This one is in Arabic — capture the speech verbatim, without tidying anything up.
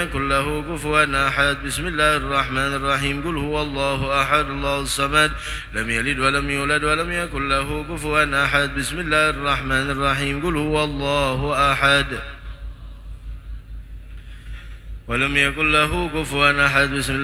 يكن له كفوا أحد. بسم الله الرحمن الرحيم. قل هو الله أحد الله الصمد لم يلد ولم يولد ولم يكن له كفوا أحد. بسم الله الرحمن الرحيم. قل هو الله أحد ولم يكن له كفوا أحد. بسم